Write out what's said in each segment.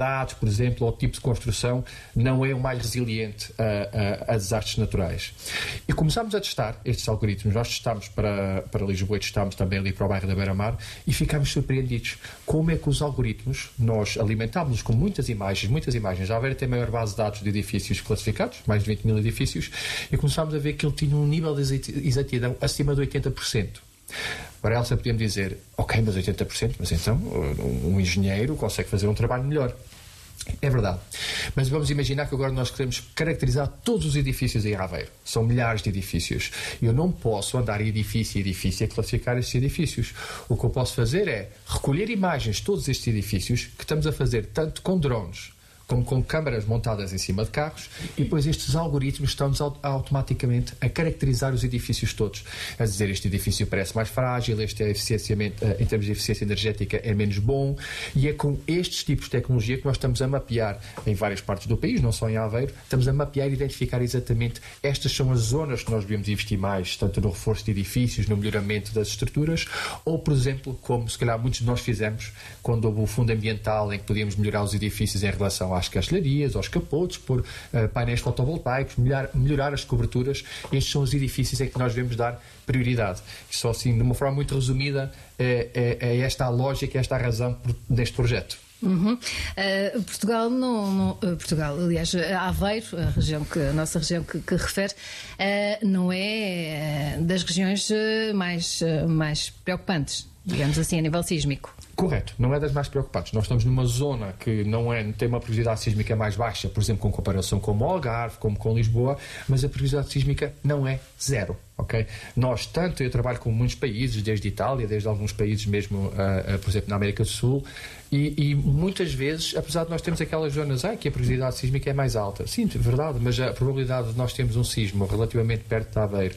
dados, por exemplo, ou tipo de construção, não é o mais resiliente a desastres naturais. E começámos a testar estes algoritmos. Nós testámos para Lisboa e testámos também ali para o bairro da Beira-Mar e ficámos surpreendidos. Como é que os algoritmos, nós alimentámos-los com muitas imagens. A Aveiro tem a maior base de dados de edifícios classificados, mais de 20 mil edifícios, e começámos a ver que ele tinha um nível de exatidão acima de 80%. Para Elsa podíamos dizer, ok, mas 80%, mas então um engenheiro consegue fazer um trabalho melhor. É verdade. Mas vamos imaginar que agora nós queremos caracterizar todos os edifícios em Aveiro. São milhares de edifícios. Eu não posso andar edifício a edifício a classificar estes edifícios. O que eu posso fazer é recolher imagens de todos estes edifícios, que estamos a fazer tanto com drones como com câmaras montadas em cima de carros, e depois estes algoritmos estão-nos automaticamente a caracterizar os edifícios todos. A dizer, este edifício parece mais frágil, este em termos de eficiência energética é menos bom, e é com estes tipos de tecnologia que nós estamos a mapear em várias partes do país, não só em Aveiro, estamos a mapear e identificar exatamente estas são as zonas que nós devemos investir mais, tanto no reforço de edifícios, no melhoramento das estruturas, ou, por exemplo, como se calhar muitos de nós fizemos quando houve o fundo ambiental em que podíamos melhorar os edifícios em relação às castelharias, aos capotes, por painéis fotovoltaicos, melhorar as coberturas. Estes são os edifícios em que nós devemos dar prioridade. Só assim, de uma forma muito resumida, é esta a lógica, esta a razão deste projeto. Portugal, Portugal, aliás, Aveiro, a nossa região que refere, não é das regiões mais preocupantes, digamos assim, a nível sísmico. Correto, não é das mais preocupantes. Nós estamos numa zona que não tem uma periodicidade sísmica mais baixa, por exemplo, com comparação com o Algarve, como com Lisboa, mas a periodicidade sísmica não é zero. Okay? Eu trabalho com muitos países, desde Itália, desde alguns países mesmo, por exemplo, na América do Sul, e muitas vezes, apesar de nós termos aquelas zonas que a periodicidade sísmica é mais alta, sim, é verdade, mas a probabilidade de nós termos um sismo relativamente perto de Aveiro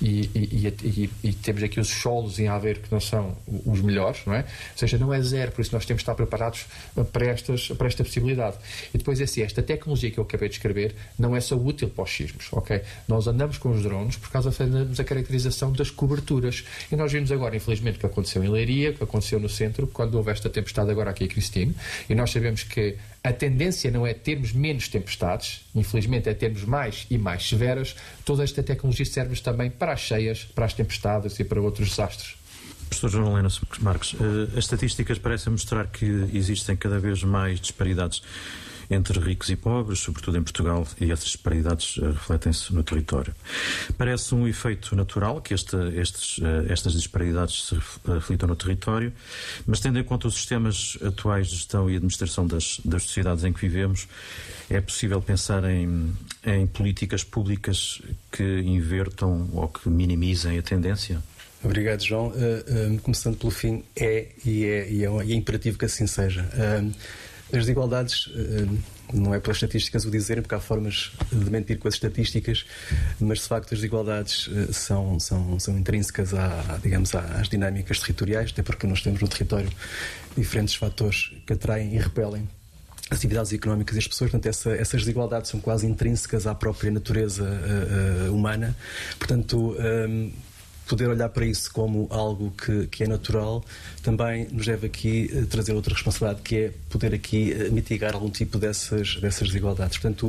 e temos aqui os solos em Aveiro que não são os melhores, não é? Ou seja, não é zero, por isso nós temos de estar preparados para esta possibilidade. E depois esta tecnologia que eu acabei de descrever não é só útil para os sismos, ok? Nós andamos com os drones por causa de a caracterização das coberturas. E nós vimos agora, infelizmente, o que aconteceu em Leiria, o que aconteceu no centro, quando houve esta tempestade agora aqui em Cristine, e nós sabemos que a tendência não é termos menos tempestades, infelizmente é termos mais e mais severas. Toda esta tecnologia serve também para as cheias, para as tempestades e para outros desastres. Professor João Helena Marques, as estatísticas parecem mostrar que existem cada vez mais disparidades entre ricos e pobres, sobretudo em Portugal, e essas disparidades refletem-se no território. Parece um efeito natural que estas disparidades se reflitam no território, mas tendo em conta os sistemas atuais de gestão e administração das sociedades em que vivemos, é possível pensar em políticas públicas que invertam ou que minimizem a tendência? Obrigado, João. Começando pelo fim, é imperativo que assim seja. As desigualdades, não é pelas estatísticas o dizerem, porque há formas de mentir com as estatísticas, mas de facto as desigualdades são intrínsecas às dinâmicas territoriais, até porque nós temos no território diferentes fatores que atraem e repelem as atividades económicas e as pessoas. Portanto, essas desigualdades são quase intrínsecas à própria natureza humana. Portanto, poder olhar para isso como algo que é natural também nos deve aqui trazer outra responsabilidade, que é poder aqui mitigar algum tipo dessas desigualdades. Portanto,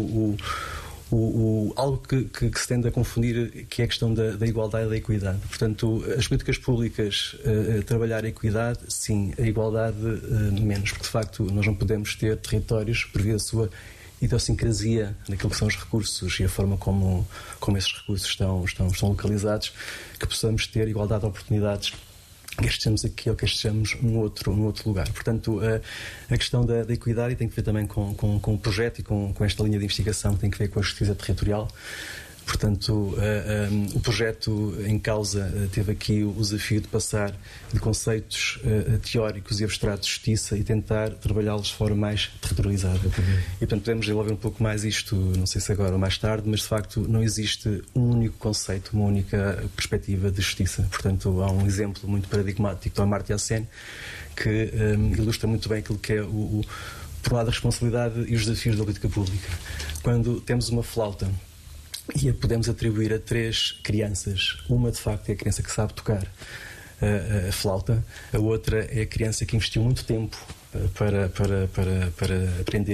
algo que se tende a confundir, que é a questão da igualdade e da equidade. Portanto, as políticas públicas trabalhar a equidade, sim, a igualdade menos, porque de facto nós não podemos ter territórios por via da sua idiosincrasia naquilo que são os recursos e a forma como esses recursos estão localizados, que possamos ter igualdade de oportunidades, que estejamos aqui ou que estejamos num outro lugar. Portanto, a questão da equidade tem que ver também com o projeto e com esta linha de investigação que tem que ver com a justiça territorial. Portanto, o projeto em causa teve aqui o desafio de passar de conceitos teóricos e abstratos de justiça e tentar trabalhá-los de forma mais territorializada. E, portanto, podemos desenvolver um pouco mais isto, não sei se agora ou mais tarde, mas, de facto, não existe um único conceito, uma única perspectiva de justiça. Portanto, há um exemplo muito paradigmático do Amartya Sen, que ilustra muito bem aquilo que é por um lado, a responsabilidade e os desafios da política pública. Quando temos uma flauta e a podemos atribuir a 3 crianças. Uma, de facto, é a criança que sabe tocar a flauta. A outra é a criança que investiu muito tempo para aprender